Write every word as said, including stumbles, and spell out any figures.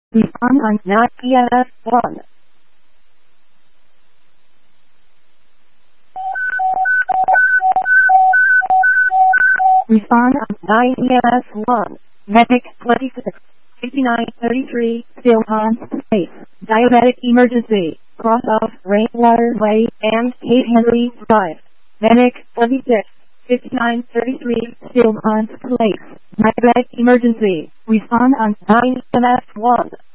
Respond on nine E M S one. Respond on nine E M S one. Medic twenty-six fifty-nine thirty-three, still on space. Diabetic emergency. Cross off Rainwater Way and Kate Henry Drive. Medic twenty-six fifty-nine thirty-three, still on place. Diabetic emergency. Respond on nine E M S one.